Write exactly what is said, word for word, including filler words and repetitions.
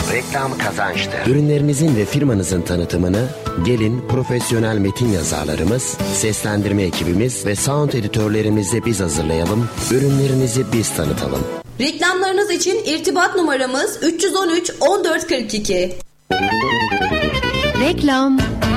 Reklam kazançtır. Ürünlerinizin ve firmanızın tanıtımını gelin profesyonel metin yazarlarımız, seslendirme ekibimiz ve sound editörlerimizle biz hazırlayalım. Ürünlerinizi biz tanıtalım. Reklamlarınız için irtibat numaramız üç yüz on üç on dört kırk iki. Reklam